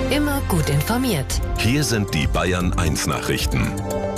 Immer gut informiert. Hier sind die Bayern 1 Nachrichten.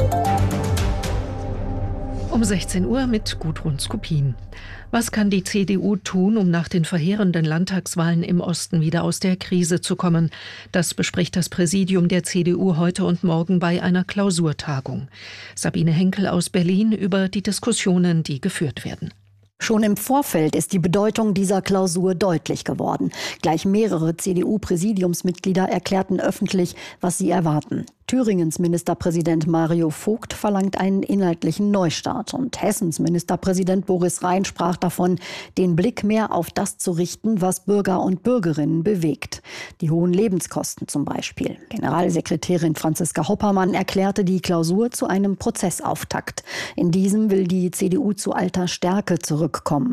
Um 16 Uhr mit Gudrun Skopin. Was kann die CDU tun, um nach den verheerenden Landtagswahlen im Osten wieder aus der Krise zu kommen? Das bespricht das Präsidium der CDU heute und morgen bei einer Klausurtagung. Sabine Henkel aus Berlin über die Diskussionen, die geführt werden. Schon im Vorfeld ist die Bedeutung dieser Klausur deutlich geworden. Gleich mehrere CDU-Präsidiumsmitglieder erklärten öffentlich, was sie erwarten. Thüringens Ministerpräsident Mario Vogt verlangt einen inhaltlichen Neustart. Und Hessens Ministerpräsident Boris Rhein sprach davon, den Blick mehr auf das zu richten, was Bürger und Bürgerinnen bewegt. Die hohen Lebenskosten zum Beispiel. Generalsekretärin Franziska Hoppermann erklärte die Klausur zu einem Prozessauftakt. In diesem will die CDU zu alter Stärke zurückkommen.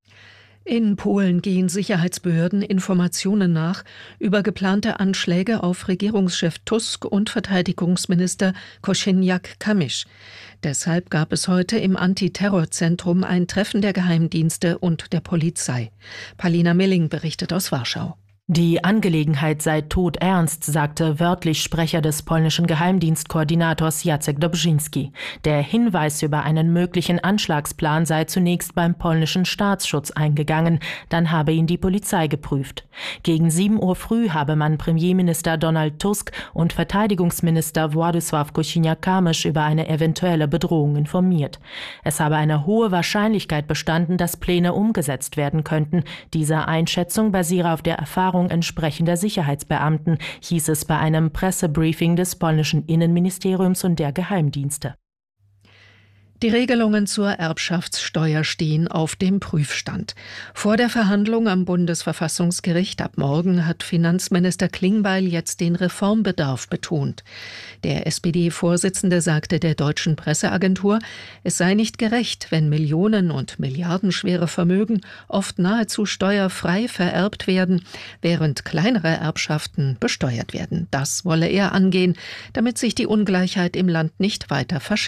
In Polen gehen Sicherheitsbehörden Informationen nach über geplante Anschläge auf Regierungschef Tusk und Verteidigungsminister Kosiniak-Kamysz. Deshalb gab es heute im Antiterrorzentrum ein Treffen der Geheimdienste und der Polizei. Palina Milling berichtet aus Warschau. Die Angelegenheit sei todernst, sagte wörtlich Sprecher des polnischen Geheimdienstkoordinators Jacek Dobrzyński. Der Hinweis über einen möglichen Anschlagsplan sei zunächst beim polnischen Staatsschutz eingegangen, dann habe ihn die Polizei geprüft. Gegen 7 Uhr früh habe man Premierminister Donald Tusk und Verteidigungsminister Władysław Kosiniak-Kamysz über eine eventuelle Bedrohung informiert. Es habe eine hohe Wahrscheinlichkeit bestanden, dass Pläne umgesetzt werden könnten. Diese Einschätzung basiere auf der Erfahrung entsprechender Sicherheitsbeamten, hieß es bei einem Pressebriefing des polnischen Innenministeriums und der Geheimdienste. Die Regelungen zur Erbschaftssteuer stehen auf dem Prüfstand. Vor der Verhandlung am Bundesverfassungsgericht ab morgen hat Finanzminister Klingbeil jetzt den Reformbedarf betont. Der SPD-Vorsitzende sagte der Deutschen Presseagentur, es sei nicht gerecht, wenn millionen- und milliardenschwere Vermögen oft nahezu steuerfrei vererbt werden, während kleinere Erbschaften besteuert werden. Das wolle er angehen, damit sich die Ungleichheit im Land nicht weiter verschärft.